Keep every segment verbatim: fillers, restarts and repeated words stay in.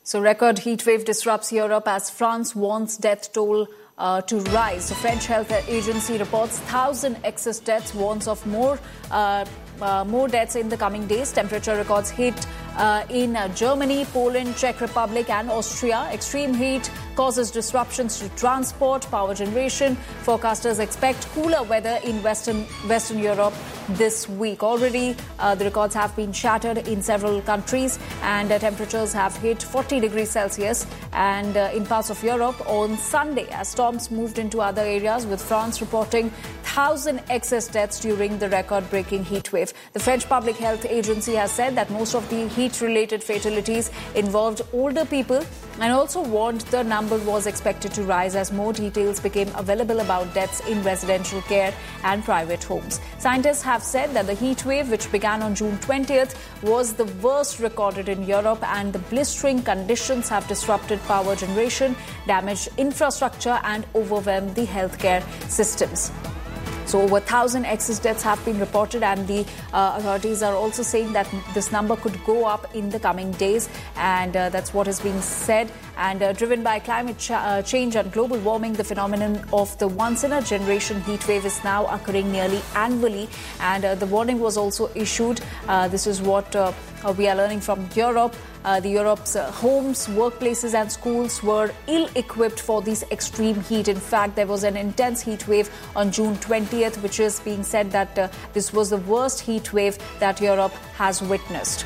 So record heatwave disrupts Europe as France wants death toll uh, to rise. The French health agency reports one thousand excess deaths, warns of more uh, uh, more deaths in the coming days. Temperature records hit uh, in uh, Germany, Poland, Czech Republic and Austria. Extreme heat causes disruptions to transport, power generation. Forecasters expect cooler weather in Western Western Europe this week. Already, uh, the records have been shattered in several countries, and uh, temperatures have hit forty degrees Celsius and uh, in parts of Europe on Sunday as storms moved into other areas, with France reporting one thousand excess deaths during the record-breaking heat wave. The French Public Health Agency has said that most of the heat-related fatalities involved older people, and also warned the number was expected to rise as more details became available about deaths in residential care and private homes. Scientists have said that the heat wave, which began on June twentieth, was the worst recorded in Europe, and the blistering conditions have disrupted power generation, damaged infrastructure and overwhelmed the healthcare systems. So over one thousand excess deaths have been reported, and the uh, authorities are also saying that this number could go up in the coming days, and uh, that's what is being said. And uh, driven by climate ch- uh, change and global warming, the phenomenon of the once-in-a-generation heat wave is now occurring nearly annually, and uh, the warning was also issued. Uh, this is what uh, we are learning from Europe. Uh, the Europe's uh, homes, workplaces and schools were ill-equipped for this extreme heat. In fact, there was an intense heat wave on June twentieth, which is being said that uh, this was the worst heat wave that Europe has witnessed.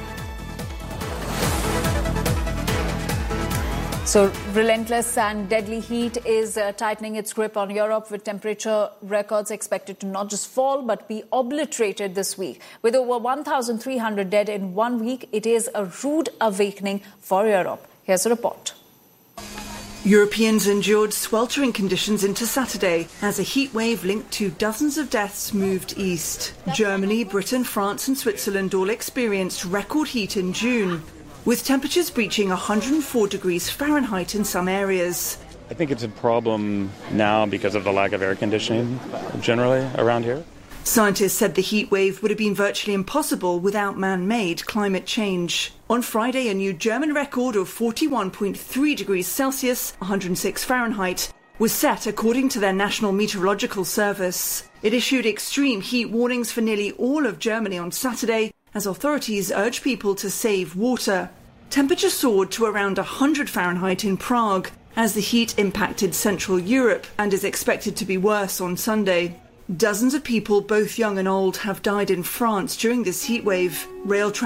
So relentless and deadly heat is uh, tightening its grip on Europe, with temperature records expected to not just fall but be obliterated this week. With over one thousand three hundred dead in one week, it is a rude awakening for Europe. Here's a report. Europeans endured sweltering conditions into Saturday as a heat wave linked to dozens of deaths moved east. Germany, Britain, France and Switzerland all experienced record heat in June, with temperatures breaching one hundred four degrees Fahrenheit in some areas. I think it's a problem now because of the lack of air conditioning generally around here. Scientists said the heat wave would have been virtually impossible without man-made climate change. On Friday, a new German record of forty-one point three degrees Celsius, one hundred six Fahrenheit, was set according to their National Meteorological Service. It issued extreme heat warnings for nearly all of Germany on Saturday, as authorities urge people to save water. Temperatures soared to around one hundred Fahrenheit in Prague as the heat impacted Central Europe and is expected to be worse on Sunday. Dozens of people, both young and old, have died in France during this heat wave. Rail